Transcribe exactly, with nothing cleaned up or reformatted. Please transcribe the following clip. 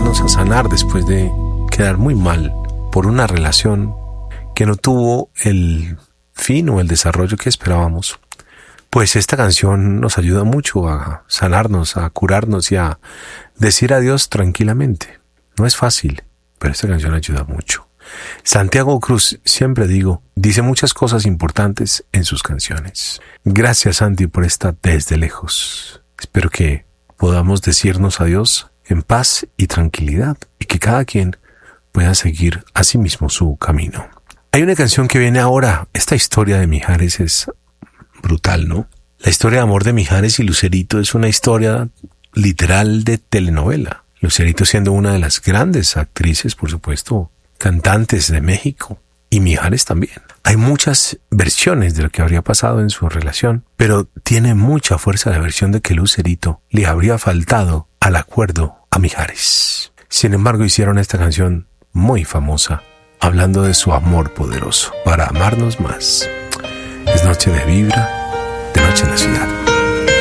ayudarnos a sanar después de quedar muy mal por una relación que no tuvo el fin o el desarrollo que esperábamos. Pues esta canción nos ayuda mucho a sanarnos, a curarnos y a decir adiós tranquilamente. No es fácil, pero esta canción ayuda mucho. Santiago Cruz, siempre digo, dice muchas cosas importantes en sus canciones. Gracias, Santi, por esta Desde Lejos. Espero que podamos decirnos adiós en paz y tranquilidad y que cada quien pueda seguir a sí mismo su camino. Hay una canción que viene ahora. Esta historia de Mijares es brutal, ¿no? La historia de amor de Mijares y Lucerito es una historia literal de telenovela. Lucerito siendo una de las grandes actrices, por supuesto, cantantes de México, y Mijares también. Hay muchas versiones de lo que habría pasado en su relación, pero tiene mucha fuerza la versión de que Lucerito le habría faltado al acuerdo a Mijares. Sin embargo, hicieron esta canción muy famosa, hablando de su amor poderoso para amarnos más. Es noche de vibra, de noche en la ciudad.